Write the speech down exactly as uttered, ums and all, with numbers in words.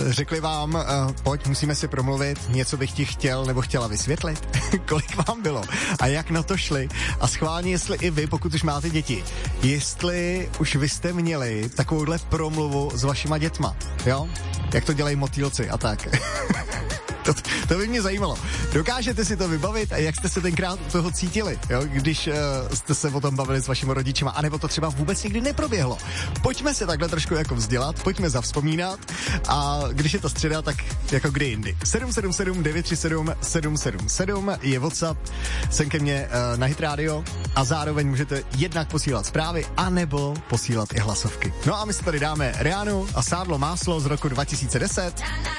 řekli vám, uh, pojď, musíme si promluvit, něco bych ti chtěl nebo chtěla vysvětlit, kolik vám bylo a jak na to šli a schválně, jestli i vy, pokud už máte děti, jestli už vy jste měli takovouhle promluvu s vašima dětma, jo? Jak to dělají motýlci a tak. To, to by mě zajímalo. Dokážete si to vybavit a jak jste se tenkrát u toho cítili, jo? Když uh, jste se o tom bavili s vašimi rodičima, anebo to třeba vůbec nikdy neproběhlo. Pojďme se takhle trošku jako vzdělat, pojďme zavzpomínat a když je to středa, tak jako kdy jindy. sedm sedm sedm devět tři sedm sedm sedm sedm je WhatsApp, sem ke mně uh, na Hit Radio a zároveň můžete jednak posílat zprávy, anebo posílat i hlasovky. No a my si tady dáme Rihannu a Sádlo máslo z roku dva tisíce deset.